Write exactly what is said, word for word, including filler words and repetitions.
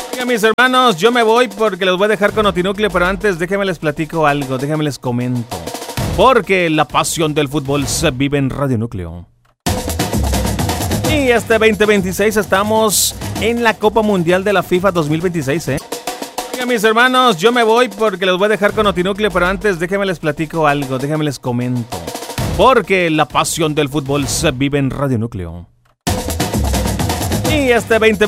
Oigan, mis hermanos, yo me voy porque los voy a dejar con Notinúcleo, pero antes déjenme les platico algo, déjenme les comento. Porque la pasión del fútbol se vive en Radio Núcleo. Y este veinte veintiséis estamos en la Copa Mundial de la FIFA dos mil veintiséis, ¿eh? Oigan, mis hermanos, yo me voy porque los voy a dejar con Notinúcleo, pero antes déjenme les platico algo, déjenme les comento. Porque la pasión del fútbol se vive en Radio Núcleo. Y este veinte